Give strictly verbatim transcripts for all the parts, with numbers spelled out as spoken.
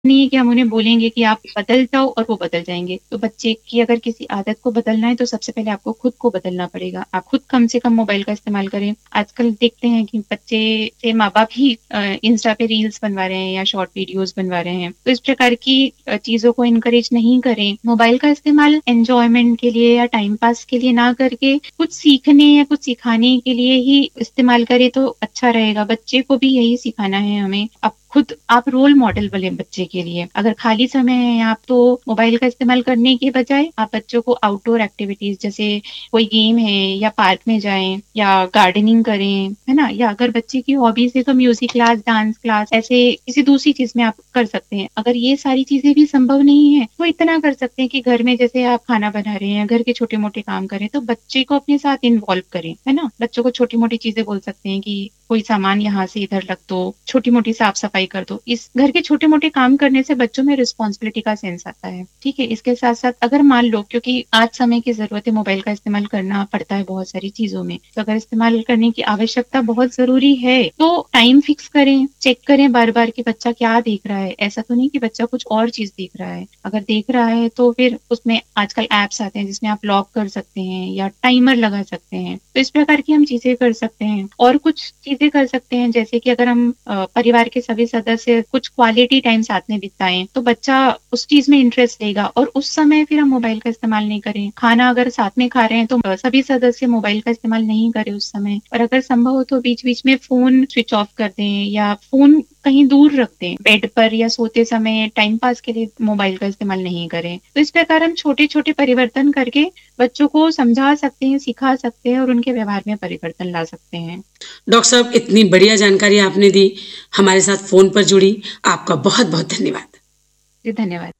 नहीं है कि हम उन्हें बोलेंगे कि आप बदल जाओ और वो बदल जाएंगे। तो बच्चे की अगर किसी आदत को बदलना है तो सबसे पहले आपको खुद को बदलना पड़ेगा। आप खुद कम से कम मोबाइल का इस्तेमाल करें। आजकल देखते हैं कि बच्चे से माँ बाप ही इंस्टा पे रील्स बनवा रहे हैं या शॉर्ट वीडियोस बनवा रहे हैं। तो इस प्रकार की चीजों को इनकरेज नहीं करें। मोबाइल का इस्तेमाल एंजॉयमेंट के लिए या टाइम पास के लिए ना करके कुछ सीखने या कुछ सिखाने के लिए ही इस्तेमाल करें तो अच्छा रहेगा। बच्चे को भी यही सिखाना है हमें। अब खुद आप रोल मॉडल बने बच्चे के लिए। अगर खाली समय है आप तो मोबाइल का इस्तेमाल करने के बजाय आप बच्चों को आउटडोर एक्टिविटीज जैसे कोई गेम है या पार्क में जाएं या गार्डनिंग करें, है ना। या अगर बच्चे की हॉबीज है तो म्यूजिक क्लास, डांस क्लास, ऐसे किसी दूसरी चीज में आप कर सकते हैं। अगर ये सारी चीजें भी संभव नहीं है तो इतना कर सकते हैं कि घर में जैसे आप खाना बना रहे हैं, घर के छोटे मोटे काम करें तो बच्चे को अपने साथ इन्वॉल्व करें, है ना। बच्चों को छोटी मोटी चीजें बोल सकते हैं कि कोई सामान यहाँ से इधर रख दो, छोटी मोटी साफ सफाई कर दो। इस घर के छोटे मोटे काम करने से बच्चों में रिस्पॉन्सिबिलिटी का सेंस आता है। ठीक है। इसके साथ साथ अगर मान लो, क्योंकि आज समय की जरूरत है, मोबाइल का इस्तेमाल करना पड़ता है बहुत सारी चीजों में, तो अगर इस्तेमाल करने की आवश्यकता बहुत जरूरी है तो टाइम फिक्स करें, चेक करें बार बार कि बच्चा क्या देख रहा है। ऐसा तो नहीं कि बच्चा कुछ और चीज देख रहा है। अगर देख रहा है तो फिर उसमें आजकल एप्स आते हैं जिसमें आप लॉक कर सकते हैं या टाइमर लगा सकते हैं। तो इस प्रकार की हम चीजें कर सकते हैं। और कुछ चीजें कर सकते हैं जैसे कि अगर हम परिवार के सभी सदस्य कुछ क्वालिटी टाइम साथ में बिताएं तो बच्चा उस चीज में इंटरेस्ट लेगा और उस समय फिर हम मोबाइल का इस्तेमाल नहीं करें। खाना अगर साथ में खा रहे हैं तो सभी सदस्य मोबाइल का इस्तेमाल नहीं करें उस समय। और अगर संभव हो तो बीच बीच में फोन स्विच ऑफ कर दें या फोन कहीं दूर रख दें। बेड पर या सोते समय टाइम पास के लिए मोबाइल का इस्तेमाल नहीं करें। तो इस प्रकार हम छोटे छोटे परिवर्तन करके बच्चों को समझा सकते हैं, सिखा सकते हैं और उनके व्यवहार में परिवर्तन ला सकते हैं। डॉक्टर साहब, इतनी बढ़िया जानकारी आपने दी, हमारे साथ फोन पर जुड़ी, आपका बहुत बहुत धन्यवाद। जी धन्यवाद।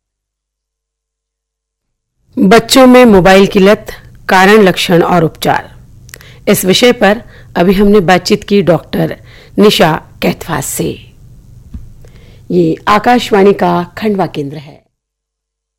बच्चों में मोबाइल की लत, कारण, लक्षण और उपचार, इस विषय पर अभी हमने बातचीत की डॉक्टर निशा कैथवास से। ये आकाशवाणी का खंडवा केंद्र है।